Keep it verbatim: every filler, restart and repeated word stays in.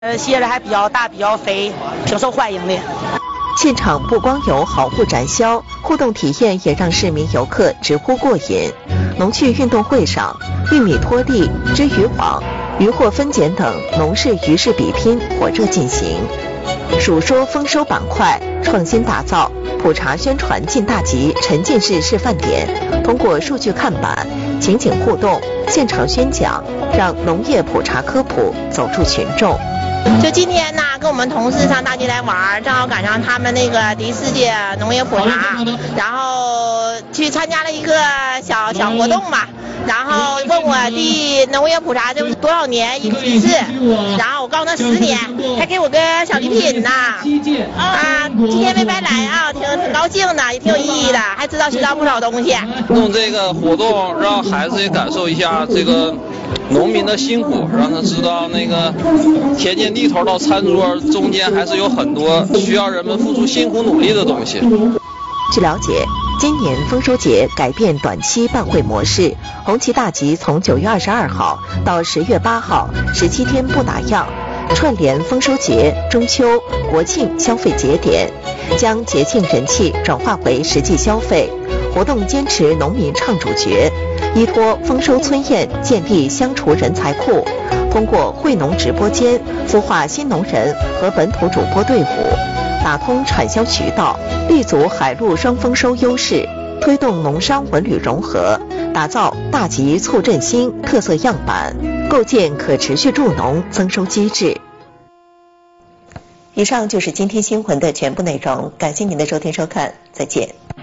呃，鞋子还比较大，比较肥，挺受欢迎的。 现场不光有好物展销，互动体验也让市民游客直呼过瘾。农趣运动会上，玉米脱粒、织渔网、渔获分拣等农事渔事比拼火热进行。数说丰收板块创新打造普查宣传进大集沉浸式示范点，通过数据看板、情景互动、现场宣讲，让农业普查科普走入群众。 就今天呢，跟我们同事上大集来玩，正好赶上他们那个第四届农业普查，然后去参加了一个小小活动嘛。然后问我第农业普查就是多少年一一次，然后我告诉他十年，还给我个小礼品呢。啊，今天没白来啊，挺挺高兴的，也挺有意义的，还知道学到不少东西。 弄这个活动，让孩子也感受一下这个农民的辛苦，让他知道那个田间地头到餐桌中间还是有很多需要人们付出辛苦努力的东西。 据了解，今年丰收节改变短期办会模式，红旗大集从九月二十二号到十月八号，十七天不打烊，串联丰收节、中秋、国庆消费节点，将节庆人气转化为实际消费。活动坚持农民唱主角，依托丰收村宴建立乡厨人才库，通过惠农直播间孵化新农人和本土主播队伍，打通产销渠道，立足海陆双丰收优势，推动农商文旅融合，打造大集促振兴特色样板，构建可持续助农增收机制。以上就是今天新闻的全部内容，感谢您的收听收看，再见。